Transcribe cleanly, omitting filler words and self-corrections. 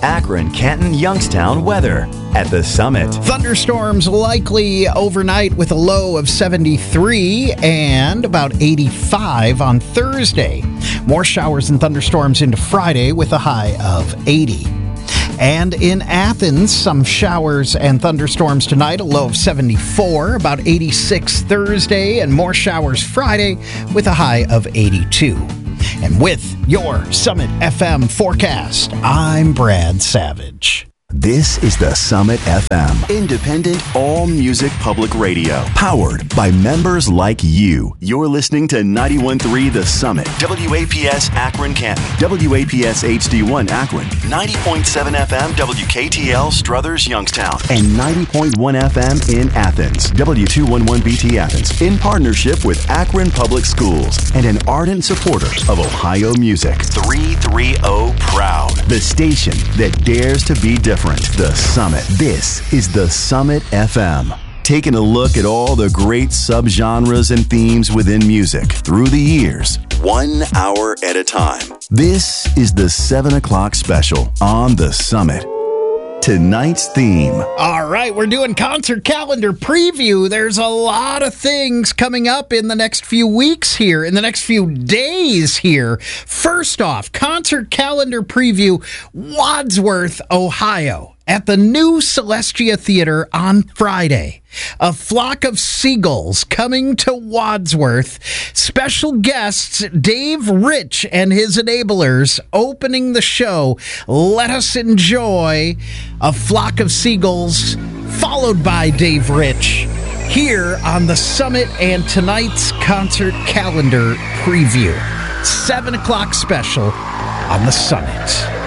Akron, Canton, Youngstown weather at the Summit. Thunderstorms likely overnight with a low of 73 and about 85 on Thursday. More showers and thunderstorms into Friday with a high of 80. And in Athens, some showers and thunderstorms tonight, a low of 74, about 86 Thursday, and more showers Friday with a high of 82. And with your Summit FM forecast, I'm Brad Savage. This is the Summit FM, independent all-music public radio, powered by members like you. You're listening to 91.3 The Summit, WAPS Akron, Canton, WAPS HD1 Akron, 90.7 FM WKTL Struthers, Youngstown, and 90.1 FM in Athens, W211BT Athens, in partnership with Akron Public Schools and an ardent supporter of Ohio music. 330 Proud, the station that dares to be different. The Summit. This is the Summit FM. Taking a look at all the great subgenres and themes within music through the years, 1 hour at a time. This is the 7 o'clock special on the Summit. Tonight's theme. All right, we're doing concert calendar preview. There's a lot of things coming up in the next few weeks here, in the next few days here. First off, concert calendar preview, Wadsworth, Ohio, at the new Celestia Theater on Friday. A Flock of Seagulls coming to Wadsworth. Special guests Dave Rich and his Enablers opening the show. Let us enjoy A Flock of Seagulls, followed by Dave Rich, here on the Summit and tonight's concert calendar preview. 7 o'clock special on the Summit.